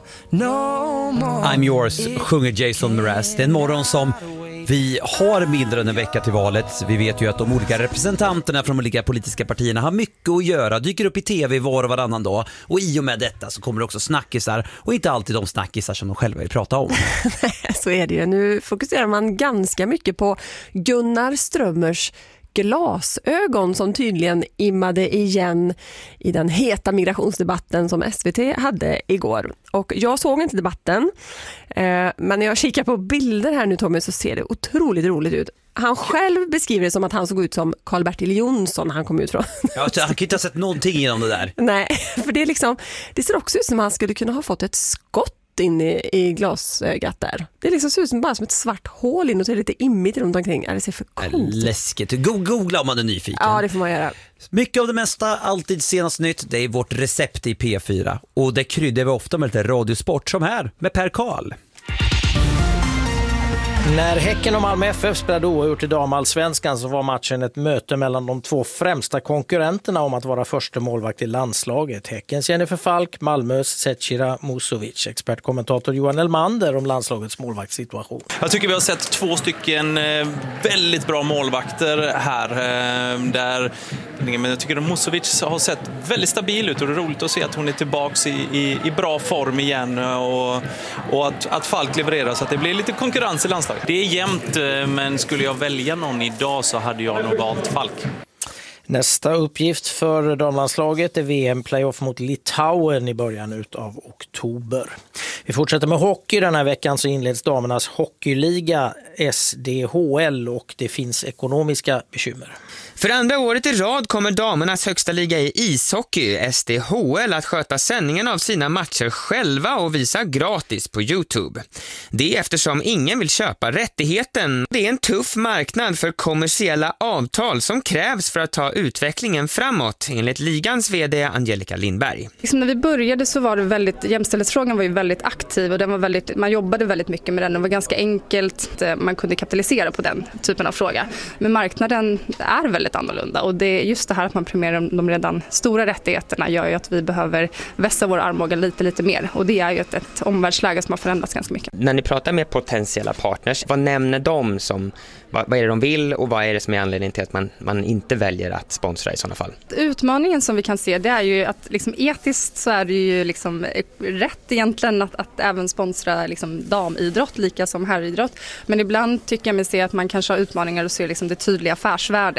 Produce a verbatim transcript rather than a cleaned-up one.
no more. I'm yours, sjunger Jason Mraz. Det är en morgon som vi har mindre än en vecka till valet. Vi vet ju att de olika representanterna från de olika politiska partierna har mycket att göra. Dyker upp i tv var och varannan dag. Och i och med detta så kommer det också snackisar. Och inte alltid de snackisar som de själva vill prata om. Så är det ju. Nu fokuserar man ganska mycket på Gunnar Strömmers glasögon som tydligen immade igen i den heta migrationsdebatten som S V T hade igår. Och jag såg inte debatten, eh, men när jag kikar på bilder här nu, Tommy, så ser det otroligt roligt ut. Han själv beskriver det som att han såg ut som Karl-Bertil Jonsson när han kom ut från. Ja, han kan inte ha sett någonting genom det där. Nej, för det är liksom, det ser också ut som att han skulle kunna ha fått ett skott in i, i glasögat där. Det liksom ser ut som bara som ett svart hål in och så är det lite immigt runt omkring. Det ser för coolt. Läskigt. Googla om man är nyfiken. Ja, det får man göra. Mycket av det mesta, alltid senast nytt, det är vårt recept i P fyra. Och det kryddar vi ofta med lite radiosport, som här med Per Karl. När Häcken och Malmö F F spelade oavgjort i damallsvenskan så var matchen ett möte mellan de två främsta konkurrenterna om att vara första målvakt i landslaget. Häckens Jennifer Falk, Malmös Zecira Musovic. Expertkommentator Johan Elmander om landslagets målvaktssituation. Jag tycker vi har sett två stycken väldigt bra målvakter här. Där, men jag tycker att Musovic har sett väldigt stabil ut och det är roligt att se att hon är tillbaka i, i, i bra form igen och, och att, att Falk levererar så att det blir lite konkurrens i landslaget. Det är jämnt, men skulle jag välja någon idag så hade jag nog valt Falk. Nästa uppgift för damlandslaget är V M-playoff mot Litauen i början av oktober. Vi fortsätter med hockey. Den här veckan så inleds damernas hockeyliga S D H L och det finns ekonomiska bekymmer. För andra året i rad kommer damernas högsta liga i ishockey, S D H L, att sköta sändningen av sina matcher själva och visa gratis på YouTube. Det är eftersom ingen vill köpa rättigheten. Det är en tuff marknad för kommersiella avtal som krävs för att ta utvecklingen framåt, enligt ligans vd Angelica Lindberg. Liksom när vi började så var det väldigt, jämställdhetsfrågan var ju väldigt aktiv och den var väldigt, man jobbade väldigt mycket med den. Det var ganska enkelt, man kunde kapitalisera på den typen av fråga. Men marknaden är väldigt annorlunda och det är just det här att man premierar de redan stora rättigheterna gör ju att vi behöver vässa vår armbåge lite lite mer och det är ju ett, ett omvärldsläge som har förändrats ganska mycket. När ni pratar med potentiella partners, vad nämner de som, vad, vad är det de vill och vad är det som är anledningen till att man, man inte väljer att sponsra i sådana fall? Utmaningen som vi kan se det är ju att liksom etiskt så är det ju liksom rätt egentligen att, att även sponsra liksom damidrott lika som herridrott, men ibland tycker jag mig se att man kanske har utmaningar och ser liksom det tydliga affärsvärdet.